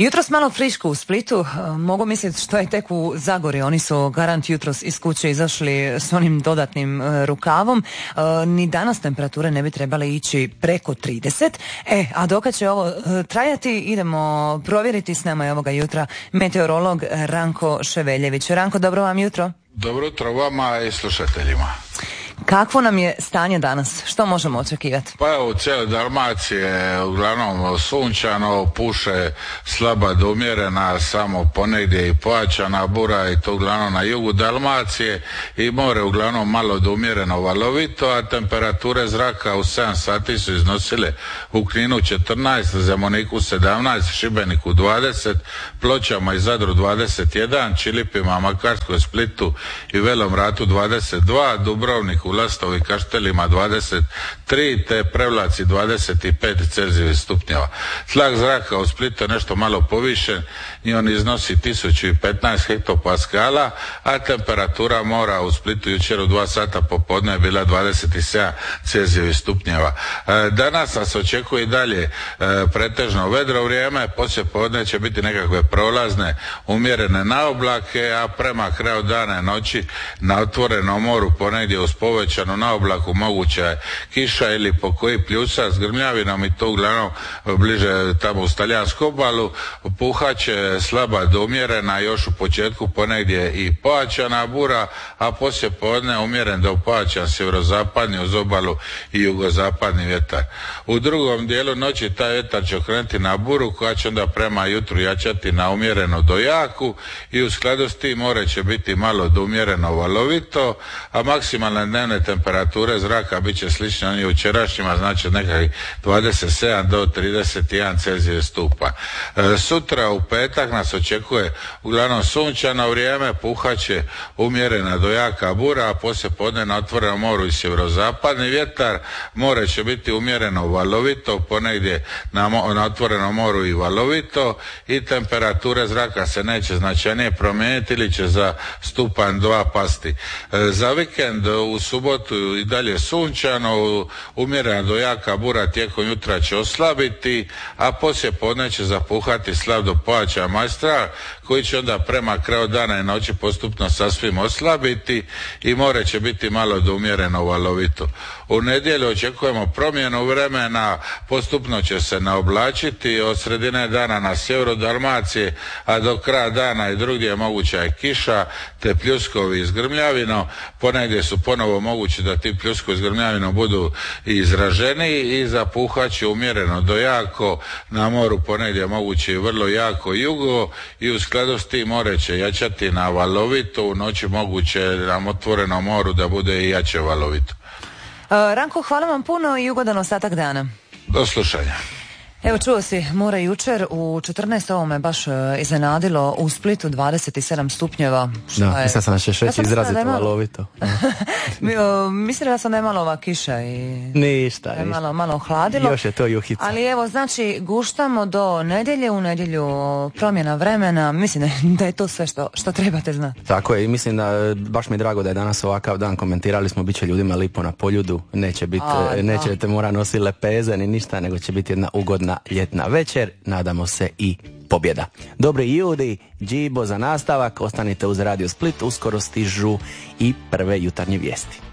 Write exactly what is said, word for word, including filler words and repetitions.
Jutros malo friško u Splitu, mogu misliti što je tek u Zagori, oni su garant jutros iz kuće izašli s onim dodatnim rukavom, ni danas temperature ne bi trebale ići preko trideset, e, a dokad će ovo trajati, idemo provjeriti, s nama je ovoga jutra meteorolog Ranko Ševeljević. Ranko, dobro vam jutro. Dobro jutro vama i slušateljima. Kakvo nam je stanje danas? Što možemo očekivati? Pa evo, u cijeloj Dalmaciji je uglavnom sunčano, puše slaba do umjerena, samo ponegdje i pojačana bura i to uglavnom na jugu Dalmacije i more uglavnom malo do umjereno valovito, a temperature zraka u sedam sati su iznosile u Kninu četrnaest, Zemuniku sedamnaest, Šibeniku dvadeset, Pločama i Zadru dvadeset jedan, Čilipima, Makarskoj, Splitu i Velom Ratu dvadeset dva, Dubrovniku, Lastovi, Kaštelima dvadeset tri, te Prevlaci dvadeset pet Celzijevih stupnjeva. Tlak zraka u Splitu je nešto malo povišen i on iznosi tisuću petnaest hektopaskala, a temperatura mora u Splitu jučer u dva sata popodne je bila dvadeset sedam Celzijevih stupnjeva. Danas nas očekuje i dalje pretežno vedro vrijeme, poslije podne će biti nekakve prolazne umjerene naoblake, a prema kraju dana i noći na otvorenom moru ponegdje uz povećanu naoblaku moguća je kiša ili po koji pljusa s grmljavinom i to uglavnom bliže tamo uz talijansku obalu. Puhaće slaba do umjerena, još u početku ponegdje i pojačana bura, a poslije podne umjeren do pojačan sjeverozapadni uz obalu i jugozapadni vjetar. U drugom dijelu noći taj vjetar će okrenuti na buru koja će onda prema jutru jačati na umjereno do jaku i u skladu s tim more će biti malo do umjereno valovito, a maksimalne dnevne temperature zraka bit će slične onim jučerašnjima, znači nekakvih dvadeset sedam do trideset jedan Celzijevih stupanj. E, sutra u petak nas očekuje uglavnom sunčano vrijeme, puhaće umjerena do jaka bura, a poslije podne na otvorenom moru i sjeverozapadni vjetar. More će biti umjereno valovito, ponegdje na, na otvorenom moru i valovito i temperature zraka se neće značajnije promijeniti ili će za stupanj dva pasti. E, za vikend u subotu i dalje sunčano, umjerena do jaka bura tijekom jutra će oslabiti, a poslije podne će zapuhati slab do pojačan majstra koji će onda prema kraju dana i noći postupno sasvim oslabiti i more će biti malo do umjereno valovito. U nedjelju očekujemo promjenu vremena, postupno će se naoblačiti od sredine dana na sjeveru Dalmacije, a do kraja dana i drugdje je moguća je kiša te pljuskovi s grmljavinom. Ponegdje su ponovo mogući da ti pljuskovi s grmljavinom budu izraženiji i zapuhaće umjereno do jako, na moru ponegdje moguće i vrlo jako jugo i u skladu s tim more će jačati na valovito, u noći moguće na otvorenom moru da bude i jače valovito. Uh, Ranko, hvala vam puno i ugodan ostatak dana. Do slušanja. Evo, čuo si, more jučer u četrnaest, ovo me baš uh, iznenadilo, u Splitu dvadeset sedam stupnjeva. Da, je... mislim sam će šeći izrazito malo... valovito. Mislila sam da je malo ova kiša i... Ništa, je ništa. Malo, malo hladilo. Još je to juhica. Ali evo, znači, guštamo do nedjelje, u nedjelju promjena vremena, mislim da je to sve što, što trebate znati. Tako je, i mislim da baš mi je drago da je danas ovakav dan, komentirali smo, bit će ljudima lipo na poljudu, neće biti, nećete mora nositi lepeze ni ništa, nego će biti jedna ugodna ljetna večer, nadamo se i pobjeda. Dobri ljudi, džibo za nastavak, ostanite uz Radio Split, uskoro stižu i prve jutarnje vijesti.